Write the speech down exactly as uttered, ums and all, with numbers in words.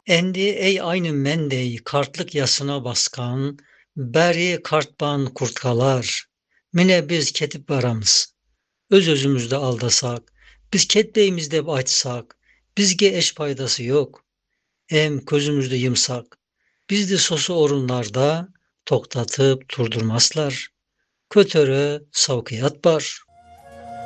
Endi ey aynı mendey kartlık yasına baskan, beri kartban kurtkalar. Mine biz ketip baramız. Öz özümüzde aldasak, biz ketbeyimizde açsak, bizge eş paydası yok. Em közümüzde yımsak. Bizde sosu orunlarda toktatıp turdurmaslar. Kötöre savkiyat bar.